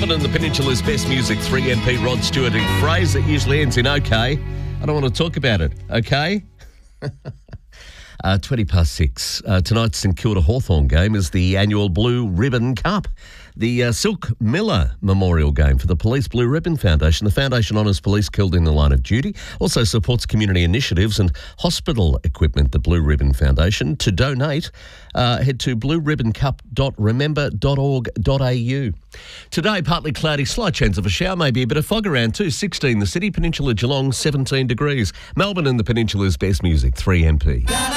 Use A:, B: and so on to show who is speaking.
A: Melbourne and the Peninsula's best music, 3MP, Rod Stewart. A phrase that usually ends in okay. I don't want to talk about it, okay? 6:20. Tonight's St Kilda Hawthorn game is the annual Blue Ribbon Cup, the Silk Miller Memorial Game for the Police Blue Ribbon Foundation. The foundation honours police killed in the line of duty, also supports community initiatives and hospital equipment. The Blue Ribbon Foundation. To donate, head to blueribboncup.remember.org.au. Today, partly cloudy, slight chance of a shower, maybe a bit of fog around too. 16 the city, Peninsula Geelong 17 degrees. Melbourne and the Peninsula's best music, 3MP.